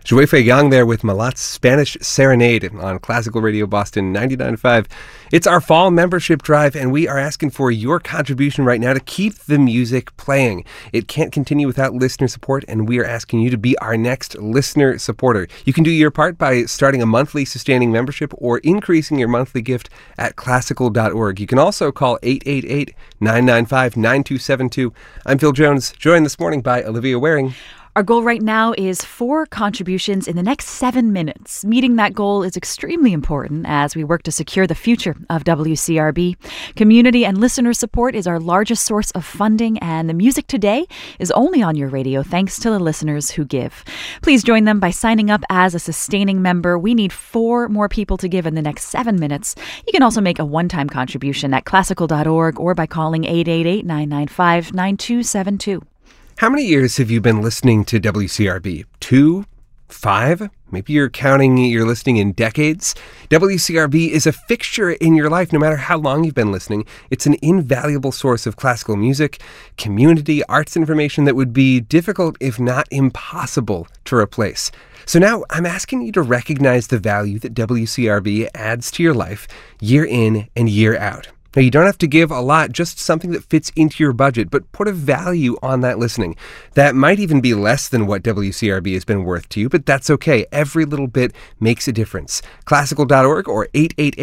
Joy Fei Yang there with Malat's Spanish Serenade on Classical Radio Boston 99.5. It's our fall membership drive, and we are asking for your contribution right now to keep the music playing. It can't continue without listener support, and we are asking you to be our next listener supporter. You can do your part by starting a monthly sustaining membership or increasing your monthly gift at classical.org. You can also call 888-995-9272. I'm Phil Jones, joined this morning by Olivia Waring. Our goal right now is 4 contributions in the next 7 minutes. Meeting that goal is extremely important as we work to secure the future of WCRB. Community and listener support is our largest source of funding, and the music today is only on your radio thanks to the listeners who give. Please join them by signing up as a sustaining member. We need 4 more people to give in the next 7 minutes. You can also make a one-time contribution at classical.org or by calling 888-995-9272. How many years have you been listening to WCRB? 2? 5? Maybe you're counting your listening in decades. WCRB is a fixture in your life no matter how long you've been listening. It's an invaluable source of classical music, community, arts information that would be difficult, if not impossible, to replace. So now I'm asking you to recognize the value that WCRB adds to your life year in and year out. Now, you don't have to give a lot, just something that fits into your budget, but put a value on that listening. That might even be less than what WCRB has been worth to you, but that's okay. Every little bit makes a difference. Classical.org or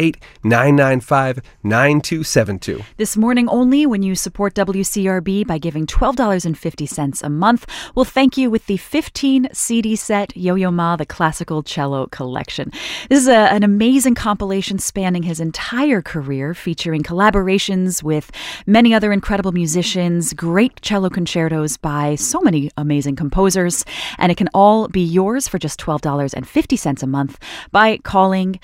888-995-9272. This morning only, when you support WCRB by giving $12.50 a month, we'll thank you with the 15 CD set Yo-Yo Ma, the Classical Cello Collection. This is an amazing compilation spanning his entire career, featuring collaborations with many other incredible musicians, great cello concertos by so many amazing composers, and it can all be yours for just $12.50 a month by calling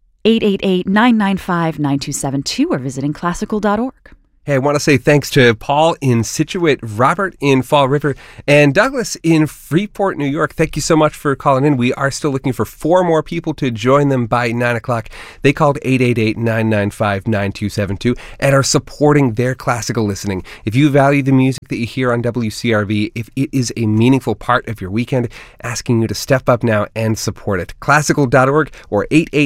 888-995-9272 or visiting classical.org. Hey, I want to say thanks to Paul in Scituate, Robert in Fall River, and Douglas in Freeport, New York. Thank you so much for calling in. We are still looking for 4 more people to join them by 9 o'clock. They called 888-995-9272 and are supporting their classical listening. If you value the music that you hear on WCRB, if it is a meaningful part of your weekend, asking you to step up now and support it. Classical.org or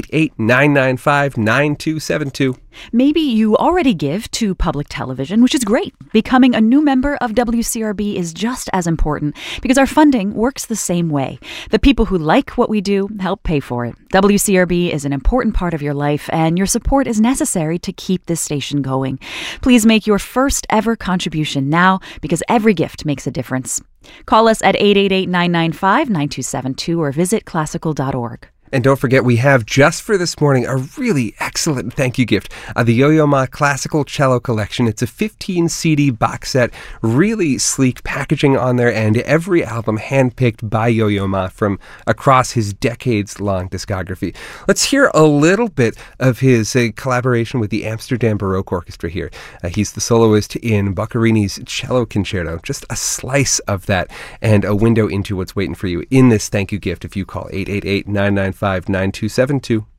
888-995-9272. Maybe you already give to public television, which is great. Becoming a new member of WCRB is just as important because our funding works the same way. The people who like what we do help pay for it. WCRB is an important part of your life, and your support is necessary to keep this station going. Please make your first ever contribution now because every gift makes a difference. Call us at 888-995-9272 or visit classical.org. And don't forget, we have just for this morning a really excellent thank you gift, the Yo-Yo Ma Classical Cello Collection. It's a 15 CD box set, really sleek packaging on there, and every album handpicked by Yo-Yo Ma from across his decades-long discography. Let's hear a little bit of his collaboration with the Amsterdam Baroque Orchestra here. He's the soloist in Boccherini's Cello Concerto. Just a slice of that and a window into what's waiting for you in this thank you gift if you call 888-995-9272.